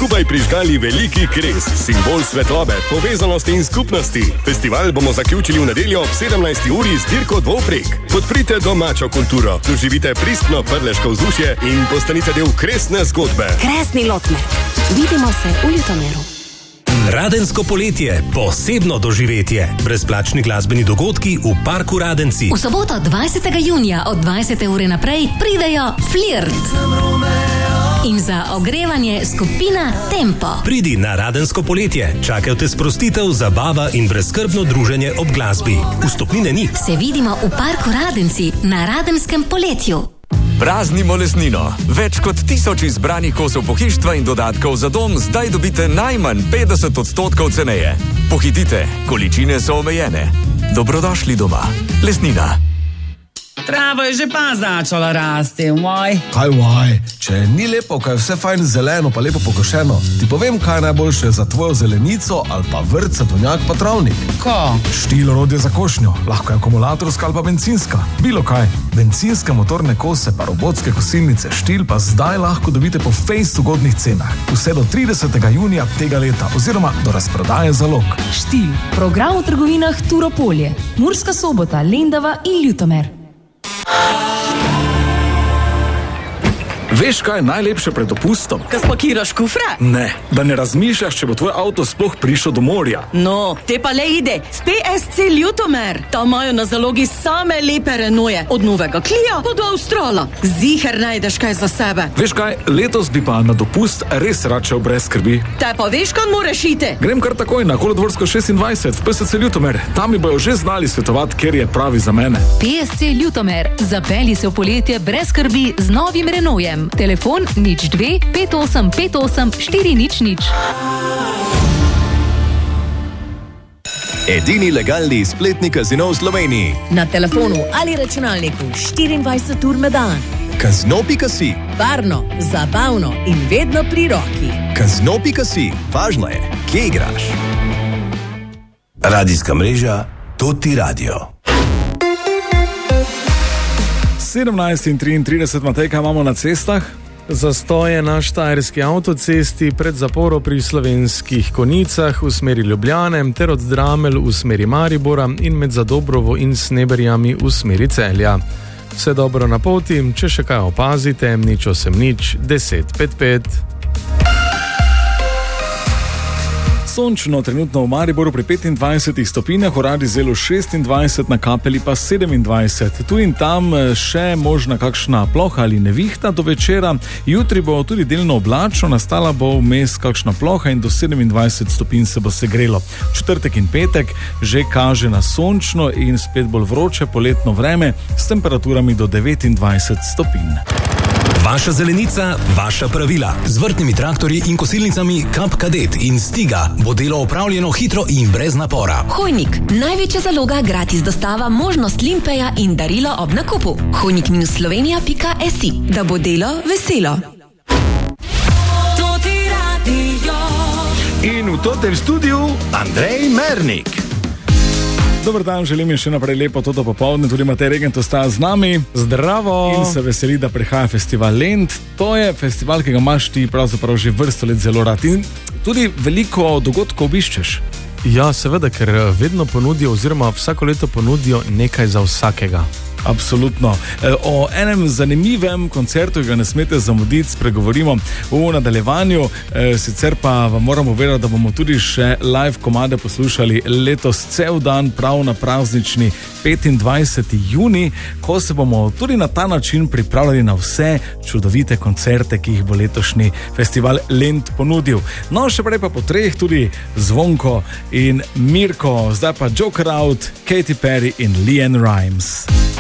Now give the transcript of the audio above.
skupaj prižgali veliki kres, simbol svetlobe, povezanosti in skupnosti. Festival bomo zaključili v nedeljo ob 17. uri z dirko dvovprek. Podprite domačo kulturo, doživite pristno prleško vzdušje in postanite del kresne zgodbe. Kresni Lotmer. Vidimo se v Ljutomeru. Radensko poletje, posebno doživetje. Brezplačni glasbeni dogodki v Parku Radenci. V soboto 20. junija od 20. ure naprej pridejo Flirt. In za ogrevanje skupina Tempo. Pridi na Radensko poletje. Čakajo te sprostitev, zabava in brezskrbno druženje ob glasbi. Vstopnine ni. Se vidimo v Parku Radenci na Radenskem poletju. Praznimo lesnino. Več kot 1000 izbranih kosov pohištva in dodatkov za dom zdaj dobite najmanj 50% ceneje. Pohitite, količine so omejene. Dobrodošli doma. Lesnina. Trava je že pa začala rasti, moj. Kaj vaj? Če ni lepo, kaj je vse fajn zeleno pa lepo pokošeno, ti povem, kaj je najboljše za tvojo zelenico ali pa vrt, sadovnjak pa travnik. Ko? Štil orodje za košnjo, lahko je akumulatorska ali pa bencinska. Bilo kaj. Bencinske motorne kose pa robotske kosilnice Štil pa zdaj lahko dobite po fejst ugodnih cenah. Vse do 30. junija tega leta oziroma do razprodaje zalog. Štil. Program v trgovinah Turopolje, Murska Sobota, Lendava in Ljutomer. Veš, kaj je najlepše pred dopustom? Ko spakiraš kufre? Ne, da ne razmišljaš, če bo tvoj avto sploh prišel do morja. No, te pa le ide. S PSC Ljutomer. Tam imajo na zalogi same lepe Renaultje. Od novega Clio pa do Australa. Ziher najdeš kaj za sebe. Veš kaj, letos bi pa na dopust res rad šel brez skrbi. Te pa veš, kam moraš iti? Grem kar takoj na Kolodvorsko 26 v PSC Ljutomer. Tam mi bojo že znali svetovati, ker je pravi za mene. PSC Ljutomer. Zapelji se v poletje brez skrbi z novim Renaultjem. Telefon 02 5858 400. Edini legalni spletni kazino v Sloveniji. Na telefonu ali računalniku 24 ur na dan. Kazino.si. Varno, zabavno in vedno pri roki. Kazino.si. Važno je, kje igraš. Radijska mreža Toti Radio. 17:33, Matej, kaj imamo na cestah? Zastoje na štajerski avtocesti pred zaporo pri Slovenskih Konjicah v smeri Ljubljane ter od Dramelj v smeri Maribora in med Zadobrovo in Sneberjami v smeri Celja. Vse dobro na poti, če še kaj opazite, 080 1055. Sončno trenutno v Mariboru pri 25 stopinjah, v Radizelu 26, na Kapeli pa 27. Tu in tam še možna kakšna ploha ali nevihta do večera. Jutri bo tudi delno oblačno, nastala bo vmes kakšna ploha in do 27 stopinj se bo segrelo. Četrtek in petek že kaže na sončno in spet bolj vroče poletno vreme s temperaturami do 29 stopinj. Vaša zelenica, vaša pravila. Z vrtnimi traktorji in kosilnicami Kap Kadet in Stiga bo delo opravljeno hitro in brez napora. Hojnik. Največja zaloga, gratis dostava, možnost limpeja in darilo ob nakupu. Hojnik-slovenija.si. Da bo delo veselo. In v totem studiu Andrej Mernik. Dober dan, želim je še naprej lepo toto popoldne, tudi Matej Regent ostaja z nami. Zdravo! In se veseli, da prihaja festival Lent. To je festival, ki ga imaš ti pravzaprav že vrsto let zelo rad in tudi veliko dogodkov obiščeš. Ja, seveda, ker vedno ponudijo oziroma vsako leto ponudijo nekaj za vsakega. Absolutno. O enem zanimivem koncertu, ki ga ne smete zamuditi, spregovorimo v nadaljevanju. Sicer pa vam moramo vedeti, da bomo tudi še live komade poslušali letos cel dan, prav na praznični 25. juni, ko se bomo tudi na ta način pripravljali na vse čudovite koncerte, ki jih bo letošnji festival Lent ponudil. No, še prej pa po treh tudi Zvonko in Mirko, zdaj pa Joker Out, Katy Perry in Leanne Rimes.